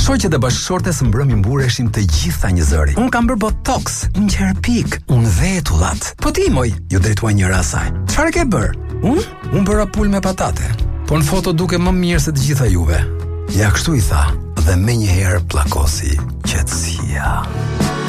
Shoqet e bashkëshorte së mbrëmi mbureshin të gjitha një zëri. Unë kam bërë botox, unë qerë pik, unë vetullat. Po ti moj, ju drejtua njëra asaj. Çfarë ke bërë? Unë bëra pul me patate. Po në foto duke më mirë se të gjitha juve. Ja kështu i tha, dhe menjëherë plakosi qetësia.